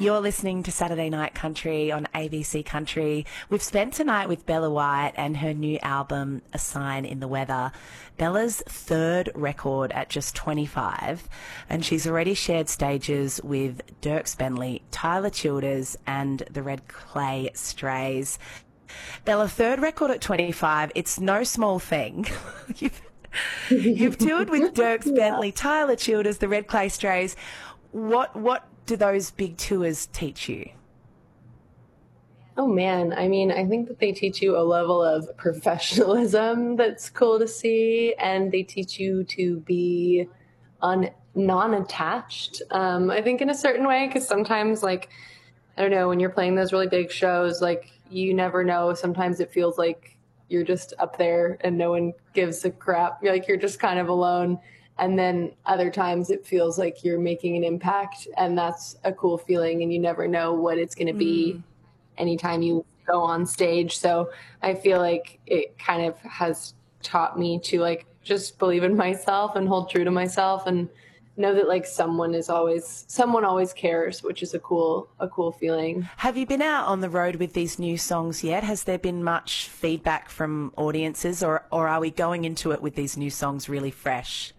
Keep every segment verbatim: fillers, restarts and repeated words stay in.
You're listening to Saturday Night Country on A B C Country. We've spent tonight with Bella White and her new album, A Sign in the Weather. Bella's third record at just twenty-five, and she's already shared stages with Dierks Bentley, Tyler Childers and the Red Clay Strays. Bella, third record at twenty-five, it's no small thing. you've, you've toured with Dierks yeah. Bentley, Tyler Childers, the Red Clay Strays. What what do those big tours teach you? Oh man, I mean, I think that they teach you a level of professionalism that's cool to see, and they teach you to be un- non-attached, um, I think in a certain way, because sometimes, like, I don't know, when you're playing those really big shows, like, you never know, sometimes it feels like you're just up there and no one gives a crap, you're like, you're just kind of alone. And then other times it feels like you're making an impact, and that's a cool feeling, and you never know what it's going to be mm. anytime you go on stage. So I feel like it kind of has taught me to like just believe in myself and hold true to myself and know that like someone is always, someone always cares, which is a cool, a cool feeling. Have you been out on the road with these new songs yet? Has there been much feedback from audiences, or, or are we going into it with these new songs really fresh?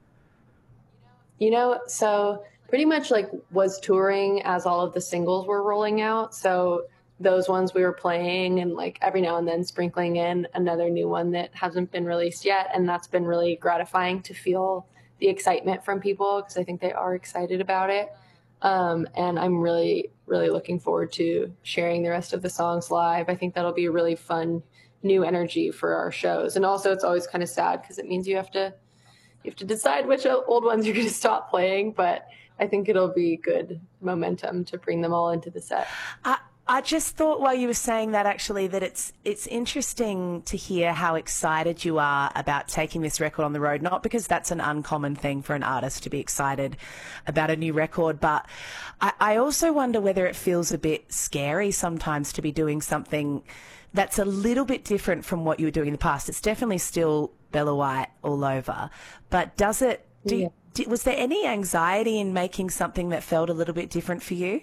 You know, so pretty much like was touring as all of the singles were rolling out. So those ones we were playing and like every now and then sprinkling in another new one that hasn't been released yet. And that's been really gratifying to feel the excitement from people, because I think they are excited about it. Um, and I'm really, really looking forward to sharing the rest of the songs live. I think that'll be a really fun new energy for our shows. And also it's always kind of sad because it means you have to You have to decide which old ones you're going to stop playing, but I think it'll be good momentum to bring them all into the set. I, I just thought while you were saying that, actually, that it's it's interesting to hear how excited you are about taking this record on the road, not because that's an uncommon thing for an artist to be excited about a new record, but I, I also wonder whether it feels a bit scary sometimes to be doing something that's a little bit different from what you were doing in the past. It's definitely still Bella White all over, but does it, do, yeah. do, was there any anxiety in making something that felt a little bit different for you?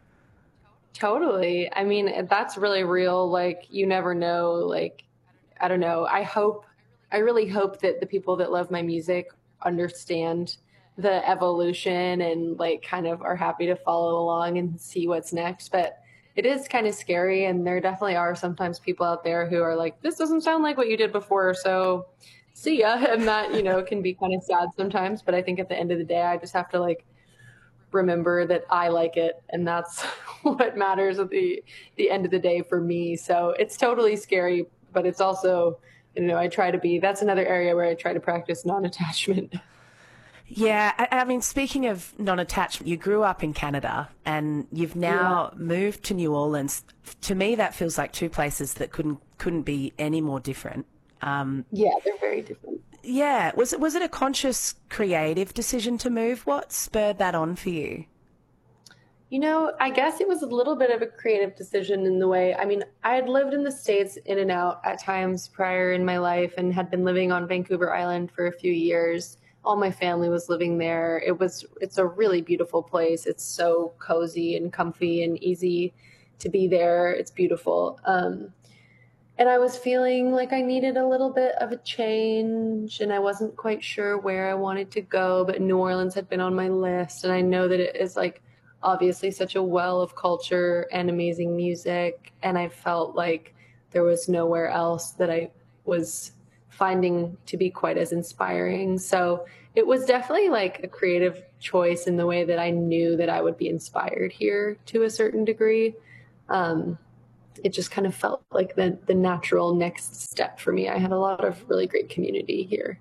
Totally. I mean, that's really real. Like, you never know, like, I don't know. I hope, I really hope that the people that love my music understand the evolution and like kind of are happy to follow along and see what's next. But it is kind of scary, and there definitely are sometimes people out there who are like, this doesn't sound like what you did before, so see ya. And that, you know, can be kind of sad sometimes. But I think at the end of the day, I just have to like remember that I like it, and that's what matters at the the end of the day for me. So it's totally scary, but it's also, you know, I try to be, that's another area where I try to practice non-attachment. Yeah, I, I mean, speaking of non-attachment, you grew up in Canada and you've now yeah. moved to New Orleans. To me, that feels like two places that couldn't couldn't be any more different. Um, yeah, they're very different. Yeah. Was it, was it a conscious, creative decision to move? What spurred that on for you? You know, I guess it was a little bit of a creative decision in the way, I mean, I had lived in the States in and out at times prior in my life and had been living on Vancouver Island for a few years. All my family was living there. It was, it's a really beautiful place. It's so cozy and comfy and easy to be there. It's beautiful. Um, and I was feeling like I needed a little bit of a change, and I wasn't quite sure where I wanted to go, but New Orleans had been on my list. And I know that it is like obviously such a well of culture and amazing music. And I felt like there was nowhere else that I was finding to be quite as inspiring. So it was definitely like a creative choice in the way that I knew that I would be inspired here to a certain degree. Um, it just kind of felt like the, the natural next step for me. I had a lot of really great community here.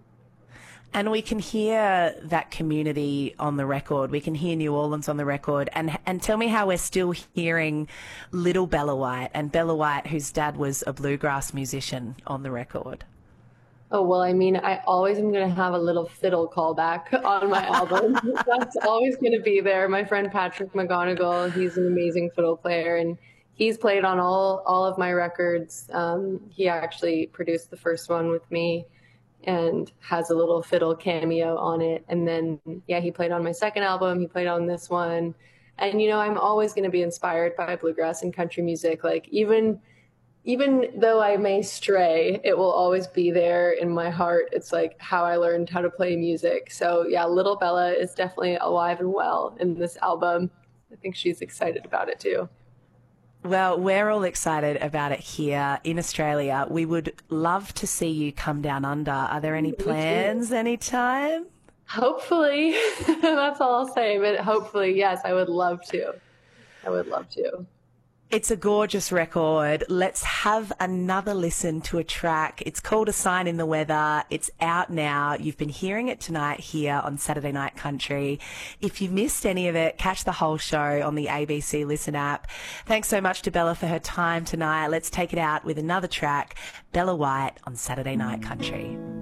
And we can hear that community on the record. We can hear New Orleans on the record. And and tell me how we're still hearing little Bella White, and Bella White, whose dad was a bluegrass musician, on the record. Oh, well, I mean, I always am going to have a little fiddle callback on my album. That's always going to be there. My friend Patrick McGonigal, he's an amazing fiddle player, and he's played on all, all of my records. Um, he actually produced the first one with me and has a little fiddle cameo on it. And then, yeah, he played on my second album. He played on this one. And, you know, I'm always going to be inspired by bluegrass and country music. Like, even even though I may stray, it will always be there in my heart. It's like how I learned how to play music. So yeah, Little Bella is definitely alive and well in this album. I think she's excited about it too. Well, we're all excited about it here in Australia. We would love to see you come down under. Are there any plans anytime? Hopefully. That's all I'll say. But hopefully, yes, I would love to. I would love to. It's a gorgeous record. Let's have another listen to a track. It's called A Sign in the Weather. It's out now. You've been hearing it tonight here on Saturday Night Country. If you missed any of it, catch the whole show on the A B C Listen app. Thanks so much to Bella for her time tonight. Let's take it out with another track, Bella White on Saturday Night Country.